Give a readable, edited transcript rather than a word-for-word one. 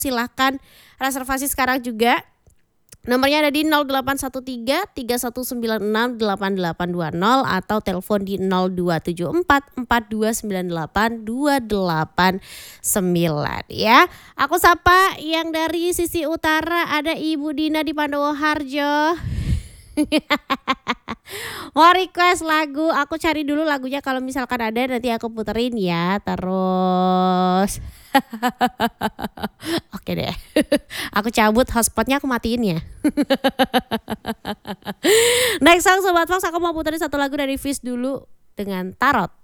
Silahkan reservasi sekarang juga. Nomornya ada di 0813-3196-8820 atau telepon di 0274 4298 289 ya. Aku sapa yang dari sisi utara ada Ibu Dina di Pandowo Harjo. Mau request lagu, aku cari dulu lagunya kalau misalkan ada nanti aku puterin ya. Terus oke deh. Aku cabut hotspotnya, aku matiin ya. Next song Sobat Fox, aku mau puterin satu lagu dari Fish dulu dengan Tarot.